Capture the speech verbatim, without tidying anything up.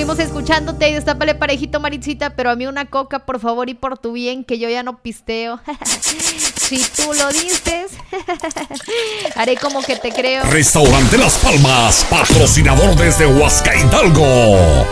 Seguimos escuchándote y destápale parejito, Maritzita, pero a mí una coca, por favor, y por tu bien, que yo ya no pisteo. Si tú lo dices, haré como que te creo. Restaurante Las Palmas, patrocinador desde Huasca Hidalgo.